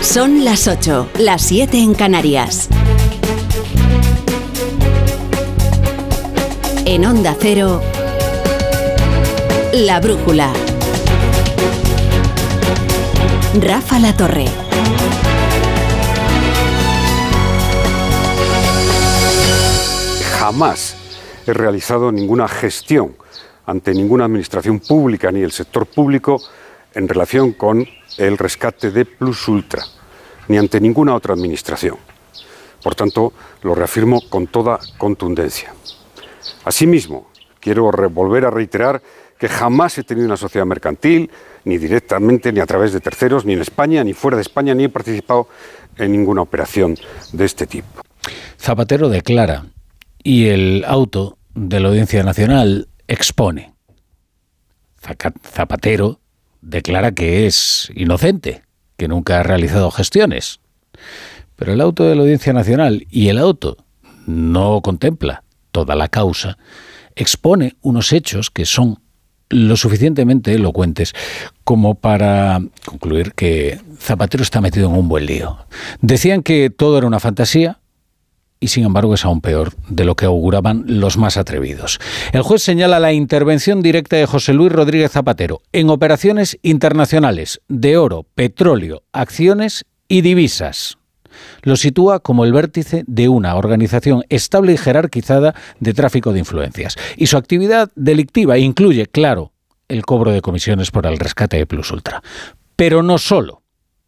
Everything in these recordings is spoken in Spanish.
Son las 8, las 7 en Canarias. En Onda Cero, La Brújula. Rafa La Torre. Jamás he realizado ninguna gestión ante ninguna administración pública ni el sector público en relación con el rescate de Plus Ultra, ni ante ninguna otra administración. Por tanto, lo reafirmo con toda contundencia. Asimismo, quiero volver a reiterar que jamás he tenido una sociedad mercantil, ni directamente, ni a través de terceros, ni en España, ni fuera de España, ni he participado en ninguna operación de este tipo. Zapatero declara y el auto de la Audiencia Nacional expone. Zapatero declara que es inocente, que nunca ha realizado gestiones. Pero el auto de la Audiencia Nacional y el auto no contempla toda la causa, expone unos hechos que son lo suficientemente elocuentes como para concluir que Zapatero está metido en un buen lío. Decían que todo era una fantasía y sin embargo es aún peor de lo que auguraban los más atrevidos. El juez señala la intervención directa de José Luis Rodríguez Zapatero en operaciones internacionales de oro, petróleo, acciones y divisas. Lo sitúa como el vértice de una organización estable y jerarquizada de tráfico de influencias. Y su actividad delictiva incluye, claro, el cobro de comisiones por el rescate de Plus Ultra. Pero no solo.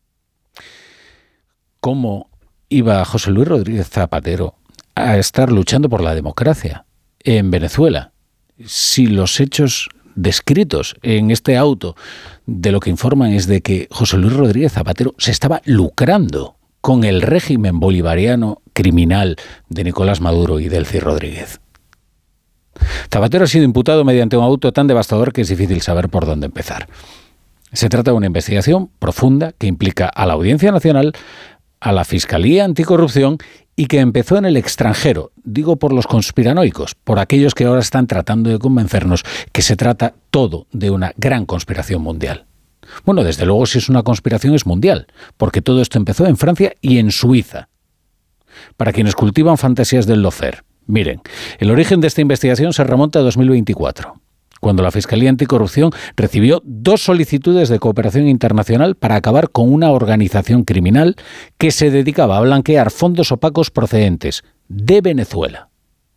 ¿Cómo iba José Luis Rodríguez Zapatero a estar luchando por la democracia en Venezuela si los hechos descritos en este auto de lo que informan es de que José Luis Rodríguez Zapatero se estaba lucrando con el régimen bolivariano criminal de Nicolás Maduro y Delcy Rodríguez? Zapatero ha sido imputado mediante un auto tan devastador que es difícil saber por dónde empezar. Se trata de una investigación profunda que implica a la Audiencia Nacional, a la Fiscalía Anticorrupción y que empezó en el extranjero, digo por los conspiranoicos, por aquellos que ahora están tratando de convencernos que se trata todo de una gran conspiración mundial. Bueno, desde luego si es una conspiración es mundial, porque todo esto empezó en Francia y en Suiza. Para quienes cultivan fantasías del lawfare, miren, el origen de esta investigación se remonta a 2024. Cuando la Fiscalía Anticorrupción recibió 2 solicitudes de cooperación internacional para acabar con una organización criminal que se dedicaba a blanquear fondos opacos procedentes de Venezuela.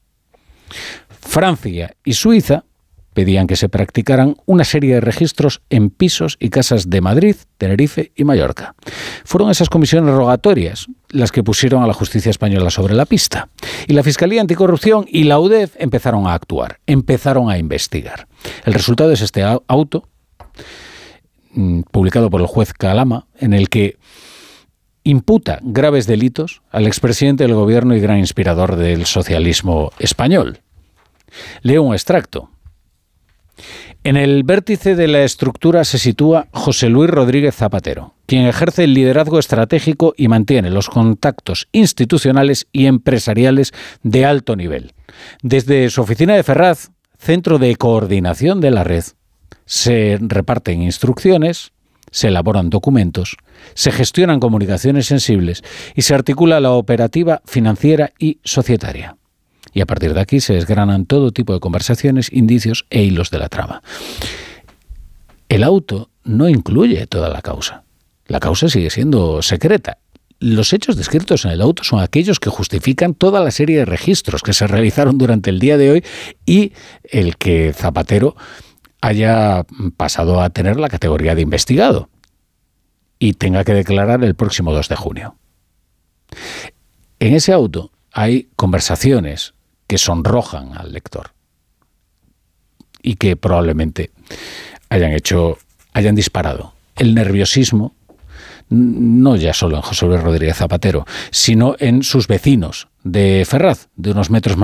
Francia y Suiza pedían que se practicaran una serie de registros en pisos y casas de Madrid, Tenerife y Mallorca. Fueron esas comisiones rogatorias las que pusieron a la justicia española sobre la pista. Y la Fiscalía Anticorrupción y la UDEF empezaron a actuar, empezaron a investigar. El resultado es este auto, publicado por el juez Calama, en el que imputa graves delitos al expresidente del gobierno y gran inspirador del socialismo español. Leo un extracto. En el vértice de la estructura se sitúa José Luis Rodríguez Zapatero, quien ejerce el liderazgo estratégico y mantiene los contactos institucionales y empresariales de alto nivel. Desde su oficina de Ferraz, centro de coordinación de la red, se reparten instrucciones, se elaboran documentos, se gestionan comunicaciones sensibles y se articula la operativa financiera y societaria. Y a partir de aquí se desgranan todo tipo de conversaciones, indicios e hilos de la trama. El auto no incluye toda la causa. La causa sigue siendo secreta. Los hechos descritos en el auto son aquellos que justifican toda la serie de registros que se realizaron durante el día de hoy y el que Zapatero haya pasado a tener la categoría de investigado y tenga que declarar el próximo 2 de junio. En ese auto hay conversaciones que sonrojan al lector y que probablemente hayan disparado el nerviosismo, no ya solo en José Luis Rodríguez Zapatero, sino en sus vecinos de Ferraz, de unos metros más